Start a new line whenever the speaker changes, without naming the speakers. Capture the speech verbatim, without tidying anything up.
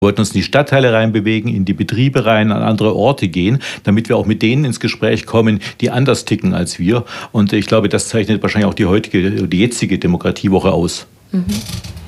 Wir wollten uns in die Stadtteile reinbewegen, in die Betriebe rein, an andere Orte gehen, damit wir auch mit denen ins Gespräch kommen, die anders ticken als wir. Und ich glaube, das zeichnet wahrscheinlich auch die heutige, die jetzige Demokratiewoche aus.
Mhm.